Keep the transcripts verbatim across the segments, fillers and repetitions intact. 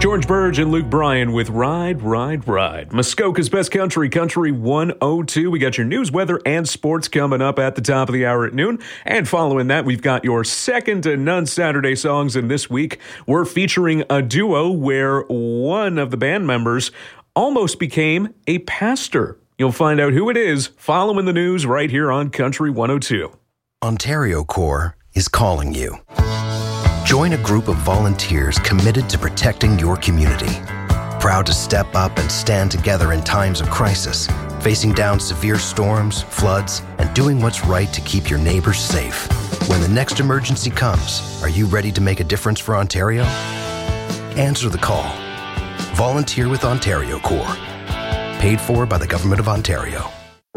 George Burge and Luke Bryan with Ride, Ride, Ride. Muskoka's Best Country, Country one oh two. We got your news, weather, and sports coming up at the top of the hour at noon. And following that, we've got your Second to None Saturday songs. And this week, we're featuring a duo where one of the band members almost became a pastor. You'll find out who it is following the news right here on Country one oh two. Ontario Corps is calling you. Join a group of volunteers committed to protecting your community. Proud to step up and stand together in times of crisis, facing down severe storms, floods, and doing what's right to keep your neighbors safe. When the next emergency comes, are you ready to make a difference for Ontario? Answer the call. Volunteer with Ontario Corps. Paid for by the Government of Ontario.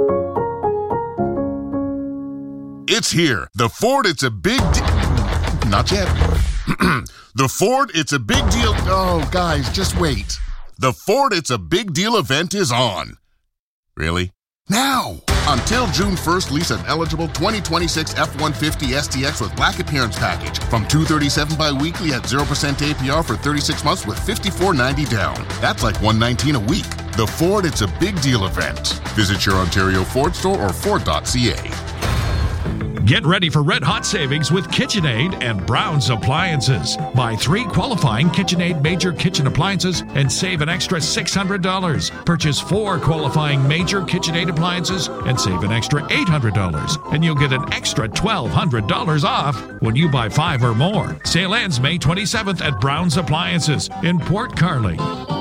It's here. The Ford It's a Big Deal. Not yet. The Ford It's a Big Deal. Oh, guys, just wait. The Ford It's a Big Deal event is on. Really? Now! Until June first, lease an eligible twenty twenty-six F one fifty S T X with Black Appearance Package from two hundred thirty-seven dollars bi-weekly at zero percent A P R for thirty-six months with fifty-four ninety down. That's like one hundred nineteen dollars a week. The Ford It's a Big Deal event. Visit your Ontario Ford store or Ford dot C A. Get ready for red-hot savings with KitchenAid and Brown's Appliances. Buy three qualifying KitchenAid major kitchen appliances and save an extra six hundred dollars. Purchase four qualifying major KitchenAid appliances and save an extra eight hundred dollars. And you'll get an extra twelve hundred dollars off when you buy five or more. Sale ends May twenty-seventh at Brown's Appliances in Port Carley.